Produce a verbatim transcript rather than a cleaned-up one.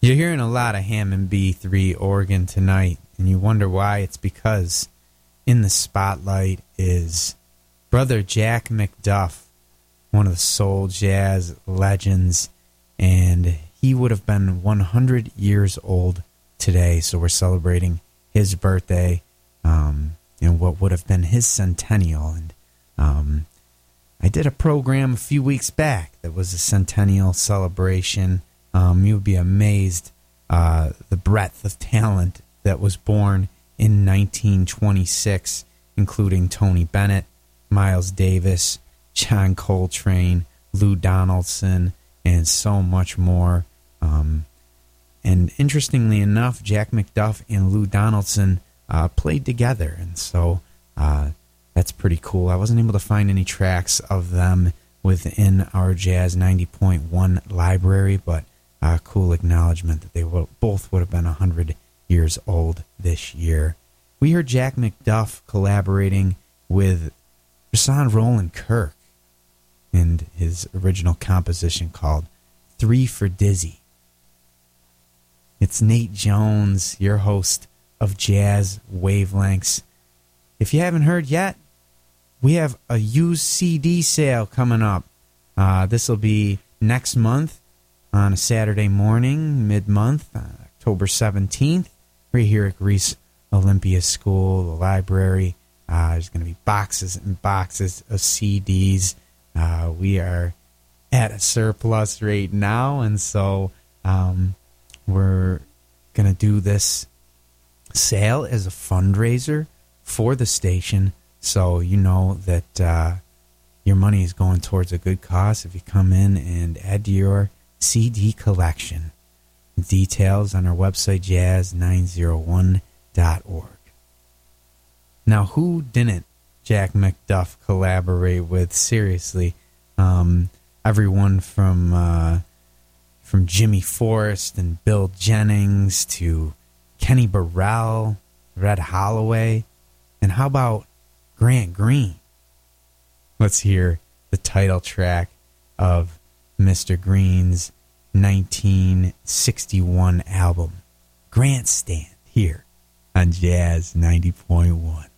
You're hearing a lot of Hammond B three organ tonight, and you wonder why. It's because in the spotlight is Brother Jack McDuff, one of the soul jazz legends, and he would have been one hundred years old today, so we're celebrating his birthday, um, you know, what would have been his centennial. And um, I did a program a few weeks back that was a centennial celebration. Um, you would be amazed uh, the breadth of talent that was born in nineteen twenty-six, including Tony Bennett, Miles Davis, John Coltrane, Lou Donaldson, and so much more. Um, and interestingly enough, Jack McDuff and Lou Donaldson uh, played together, and so uh, that's pretty cool. I wasn't able to find any tracks of them within our Jazz ninety point one library, but uh, cool acknowledgement that they will, both would have been one hundred years old this year. We heard Jack McDuff collaborating with Rahsaan Roland Kirk and his original composition called Three for Dizzy. It's Nate Jones, your host of Jazz Wavelengths. If you haven't heard yet, we have a used C D sale coming up. Uh, this will be next month on a Saturday morning, mid-month, uh, October seventeenth, right here at Greece Olympia School, the library. Uh, there's going to be boxes and boxes of C Ds. Uh, we are at a surplus right now, and so um, we're going to do this sale as a fundraiser for the station, so you know that uh, your money is going towards a good cause if you come in and add to your C D collection. Details on our website, jazz nine oh one dot org. Now, who didn't Jack McDuff collaborate with? Seriously, um, everyone from uh, from Jimmy Forrest and Bill Jennings to Kenny Burrell, Red Holloway, and how about Grant Green? Let's hear the title track of Mister Green's nineteen sixty-one album, Grandstand, here on Jazz ninety point one.